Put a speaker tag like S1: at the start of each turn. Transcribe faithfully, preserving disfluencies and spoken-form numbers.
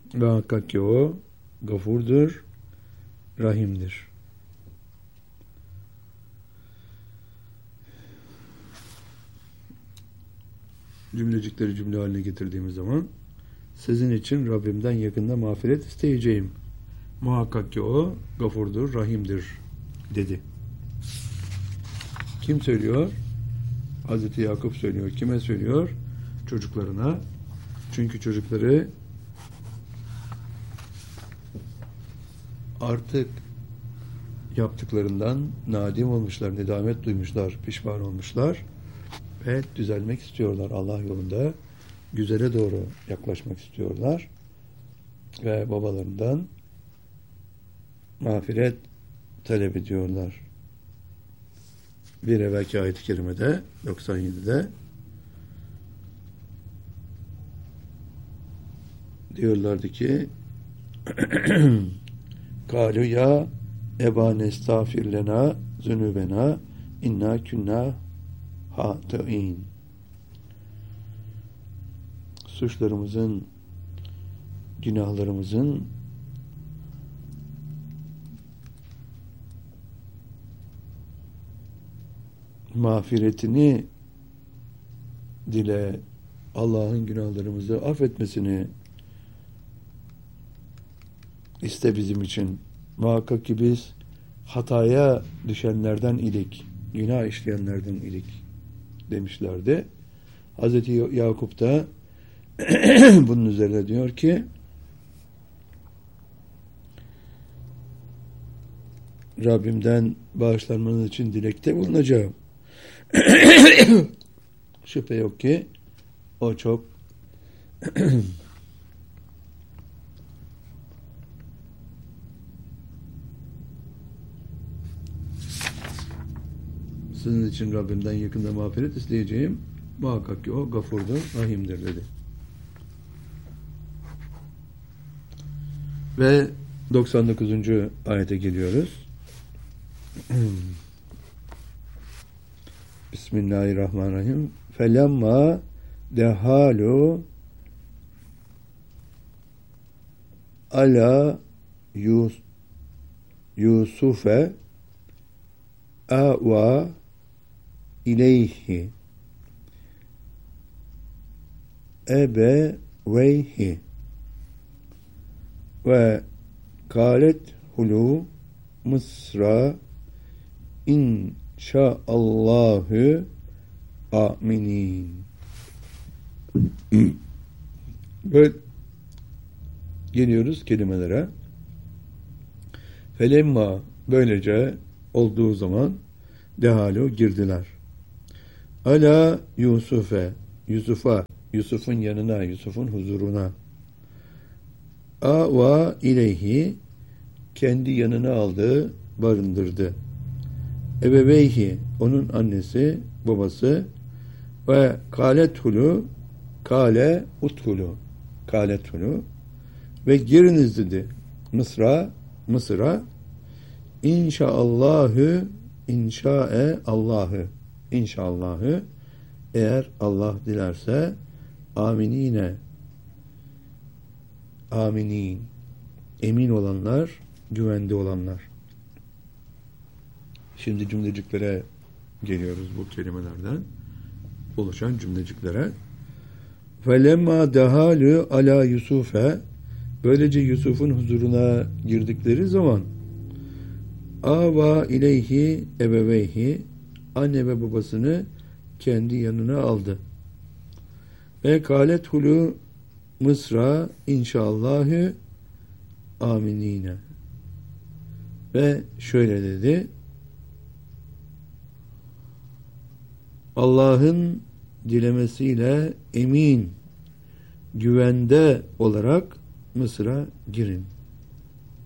S1: Ve hakikat ki o gafurdur, rahimdir. Cümlecikleri cümle haline getirdiğimiz zaman sizin için Rabbimden yakında mağfiret isteyeceğim. Muhakkak ki o gafurdur, rahimdir dedi. Kim söylüyor? Hazreti Yakup söylüyor. Kime söylüyor? Çocuklarına. Çünkü çocukları artık yaptıklarından nadim olmuşlar, nedamet duymuşlar, pişman olmuşlar ve düzelmek istiyorlar. Allah yolunda güzele doğru yaklaşmak istiyorlar ve babalarından mağfiret talep ediyorlar. Bir evvelki ayet-i kerimede doksan yedide diyorlardı ki Kâlu ya ebâne estağfir lena zünübena inna künnâ hâtâin. Suçlarımızın, günahlarımızın mağfiretini dile, Allah'ın günahlarımızı affetmesini iste bizim için. Muhakkak ki biz hataya düşenlerden idik, günah işleyenlerden idik demişlerdi. Hazreti Yakup da bunun üzerine diyor ki Rabbimden bağışlanmanız için dilekte bulunacağım. Şüphe yok ki o çok sizin için Rabbimden yakında mağfiret isteyeceğim. Muhakkak ki o gafurdur, rahimdir dedi. Ve doksan dokuzuncu ayete geliyoruz. Bismillahirrahmanirrahim. Felemma dehalu ala Yus Yusufe ava ileyhi ebe veyhi ve kâlet hulu Mısra inşaallahu aminin. Böyle geliyoruz kelimelere. Felemma böylece olduğu zaman dehalu girdiler. Ala Yusuf'e Yusuf'a Yusuf'un yanına, Yusuf'un huzuruna. Ava ileyhi kendi yanına aldı, barındırdı. Ebeveyhi onun annesi, babası ve kalethulu kale uthulu kalethulu ve giriniz dedi. Mısra Mısır'a inşaallahü inşae Allah'ı inşallahı eğer Allah dilerse aminine aminin emin olanlar, güvende olanlar. Şimdi cümleciklere geliyoruz bu kelimelerden oluşan cümleciklere. Felemma dehalu ala Yusufe böylece Yusuf'un huzuruna girdikleri zaman ava ileyhi ebeveyhi anne ve babasını kendi yanına aldı. Ve kâlet hulu Mısra inşallahü aminine ve şöyle dedi: Allah'ın dilemesiyle emin, güvende olarak Mısır'a girin.